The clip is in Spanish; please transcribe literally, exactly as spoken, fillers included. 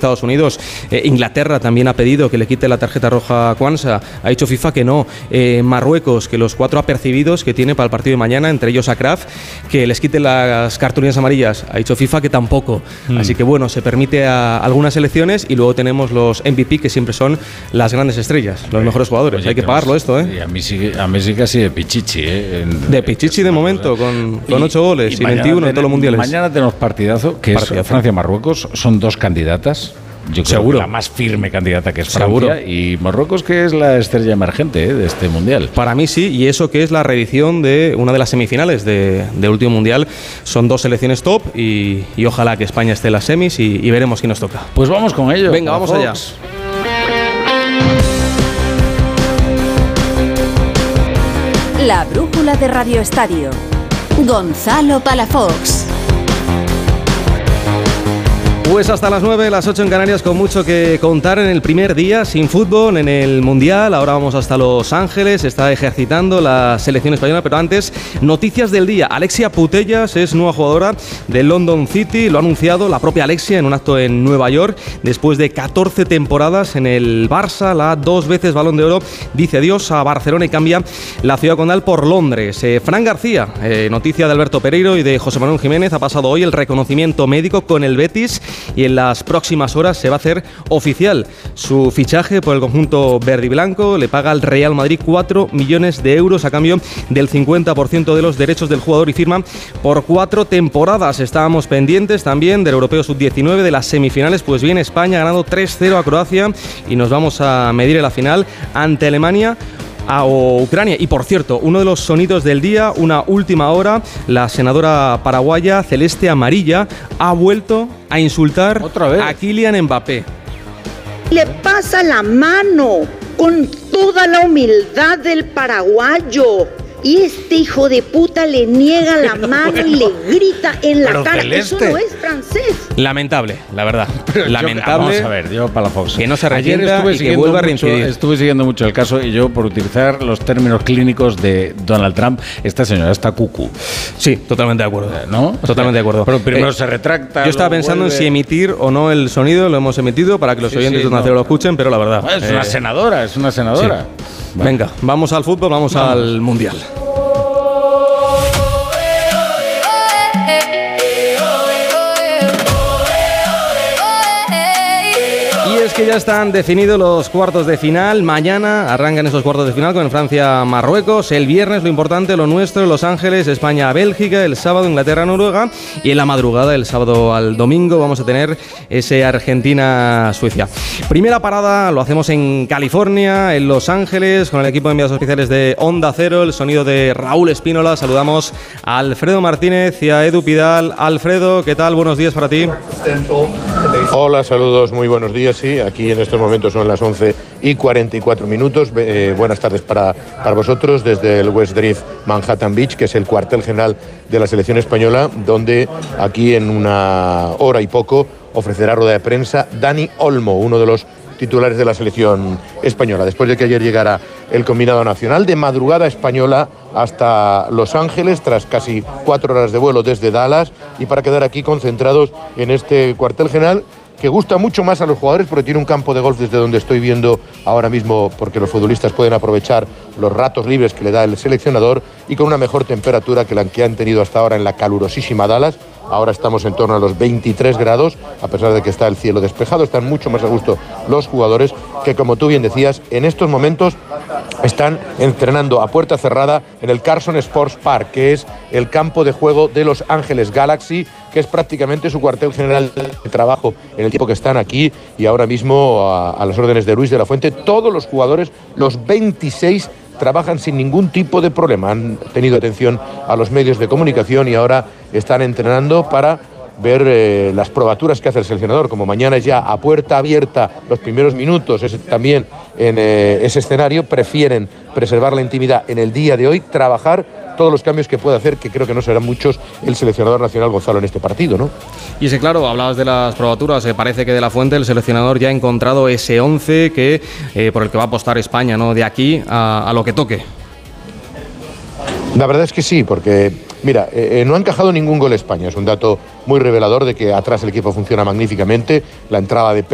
Estados Unidos. Eh, Inglaterra también ha pedido que le quite la tarjeta roja a Quansah. Ha dicho FIFA que no. Eh, Marruecos, que los cuatro apercibidos que tiene para el partido de mañana, entre ellos a Kraft, que les quite las cartulinas amarillas. Ha dicho FIFA que tampoco. Mm. Así que bueno, se permite a algunas selecciones y luego tenemos los M V P, que siempre son las grandes estrellas, los mejores jugadores. Oye, hay que pagarlo más, esto, ¿eh? Y a mí sí, a mí sí casi de Pichichi, ¿eh? En, de Pichichi de momento, con, con ocho goles y, y veintiuno en todos los mundiales. Mañana tenemos partidazo, que partidazo. es Francia-Marruecos. Son dos candidatas. Yo creo Seguro. que la más firme candidata, que es Francia. Seguro. Y Marruecos, que es la estrella emergente, ¿eh?, de este mundial. Para mí sí, y eso que es la reedición de una de las semifinales de, de último mundial. Son dos selecciones top y, y ojalá que España esté en las semis y, y veremos quién nos toca. Pues vamos con ello. Venga, vamos Fox. allá. La brújula de Radio Estadio. Gonzalo Palafox. Pues hasta las nueve, las ocho en Canarias, con mucho que contar en el primer día sin fútbol en el Mundial. Ahora vamos hasta Los Ángeles, está ejercitando la selección española, pero antes, noticias del día. Alexia Putellas es nueva jugadora del London City, lo ha anunciado la propia Alexia en un acto en Nueva York. Después de catorce temporadas en el Barça, la dos veces Balón de Oro dice adiós a Barcelona y cambia la ciudad condal por Londres. Eh, Fran García, eh, noticia de Alberto Pereiro y de José Manuel Jiménez, ha pasado hoy el reconocimiento médico con el Betis y en las próximas horas se va a hacer oficial su fichaje por el conjunto verde y blanco. Le paga al Real Madrid cuatro millones de euros a cambio del cincuenta por ciento de los derechos del jugador y firma por cuatro temporadas. Estábamos pendientes también del Europeo sub diecinueve, de las semifinales. Pues bien, España ha ganado tres cero a Croacia y nos vamos a medir en la final ante Alemania a Ucrania. Y por cierto, uno de los sonidos del día, una última hora, la senadora paraguaya Celeste Amarilla ha vuelto a insultar ¿Otra vez? a Kylian Mbappé. Le pasa la mano con toda la humildad del paraguayo. Y este hijo de puta le niega la mano bueno, y le grita en la cara. Celeste. Eso no es francés. Lamentable, la verdad. Pero Lamentable. Yo, vamos a ver, yo Palafox. Que no se arrepienta y que vuelva a reincidir. Estuve siguiendo mucho el caso y yo, por utilizar los términos clínicos de Donald Trump, esta señora está cucú. Sí, totalmente de acuerdo. ¿No? Totalmente de acuerdo. Pero primero eh, se retracta. Yo estaba pensando vuelve. en si emitir o no el sonido, lo hemos emitido para que los sí, oyentes sí, de Donald no. lo escuchen, pero la verdad. Bueno, es eh, una senadora, es una senadora. Sí. Vale. Venga, vamos al fútbol, vamos, vamos al Mundial. Que ya están definidos los cuartos de final. Mañana arrancan esos cuartos de final con Francia-Marruecos. El viernes lo importante, lo nuestro, Los Ángeles, España-Bélgica. El sábado Inglaterra-Noruega. Y en la madrugada, el sábado al domingo, vamos a tener ese Argentina-Suecia. Primera parada lo hacemos en California, en Los Ángeles, con el equipo de enviados especiales de Onda Cero. El sonido de Raúl Espínola. Saludamos a Alfredo Martínez y a Edu Pidal. Alfredo, ¿qué tal? Buenos días para ti. Hola, saludos, muy buenos días. Sí, aquí en estos momentos son las once y cuarenta y cuatro minutos. Eh, buenas tardes para, para vosotros desde el West Drift Manhattan Beach, que es el cuartel general de la selección española, donde aquí en una hora y poco ofrecerá rueda de prensa Dani Olmo, uno de los titulares de la selección española. Después de que ayer llegara el combinado nacional, de madrugada española hasta Los Ángeles, tras casi cuatro horas de vuelo desde Dallas, y para quedar aquí concentrados en este cuartel general, que gusta mucho más a los jugadores porque tiene un campo de golf desde donde estoy viendo ahora mismo, porque los futbolistas pueden aprovechar los ratos libres que le da el seleccionador, y con una mejor temperatura que la que han tenido hasta ahora en la calurosísima Dallas. Ahora estamos en torno a los veintitrés grados, a pesar de que está el cielo despejado. Están mucho más a gusto los jugadores, que, como tú bien decías, en estos momentos están entrenando a puerta cerrada en el Carson Sports Park, que es el campo de juego de Los Ángeles Galaxy, que es prácticamente su cuartel general de trabajo en el tiempo que están aquí, y ahora mismo a, a las órdenes de Luis de la Fuente. Todos los jugadores, los veintiséis, trabajan sin ningún tipo de problema. Han tenido atención a los medios de comunicación y ahora están entrenando para ver eh, las probaturas que hace el seleccionador. Como mañana es ya a puerta abierta los primeros minutos, es también en eh, ese escenario, prefieren preservar la intimidad en el día de hoy, trabajar todos los cambios que puede hacer, que creo que no serán muchos, el seleccionador nacional Gonzalo en este partido, ¿no? Y es que, claro, hablabas de las probaturas, eh, parece que de la Fuente, el seleccionador ya ha encontrado ese once que, eh, por el que va a apostar España, ¿no? De aquí a, a lo que toque. La verdad es que sí, porque, mira, eh, no ha encajado ningún gol España. Es un dato muy revelador de que atrás el equipo funciona magníficamente. La entrada de